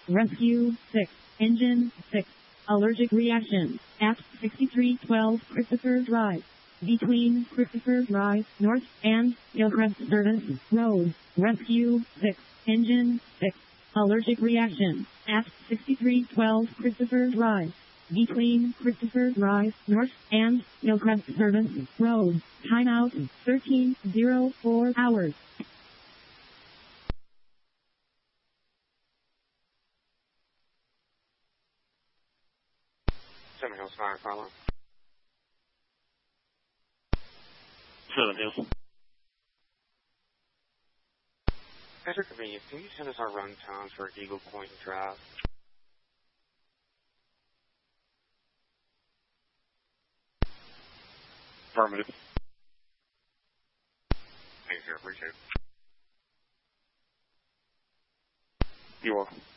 Rescue 6. Engine 6. Allergic reaction at 6312 Christopher Drive. Between Christopher Drive North and Hillcrest Service Road. Rescue 6. Engine 6. Allergic reaction at 6312 Christopher Drive. Between Christopher Drive North and Hillcrest Service Road. Timeout 1304 hours. Seven Hills Fire, follow. 7 Hills. At your convenience, can you send us our run times for Eagle Point Drive? Affirmative. Thanks, sir. Appreciate it. You're welcome.